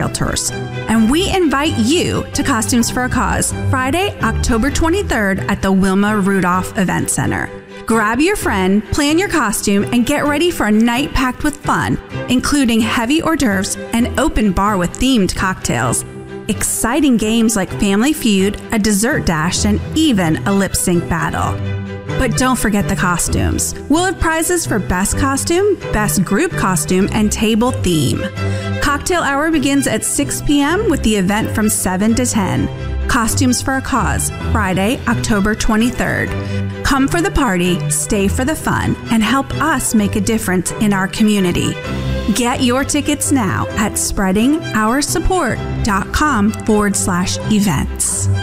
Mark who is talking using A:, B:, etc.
A: Realtors. And we invite you to Costumes for a Cause, Friday, October 23rd at the Wilma Rudolph Event Center. Grab your friend, plan your costume, and get ready for a night packed with fun, including heavy hors d'oeuvres, an open bar with themed cocktails, exciting games like Family Feud, a dessert dash, and even a lip sync battle. But don't forget the costumes. We'll have prizes for Best Costume, Best Group Costume, and Table Theme. Cocktail hour begins at 6 p.m. with the event from 7 to 10. Costumes for a Cause, Friday, October 23rd. Come for the party, stay for the fun, and help us make a difference in our community. Get your tickets now at spreadingoursupport.com/events.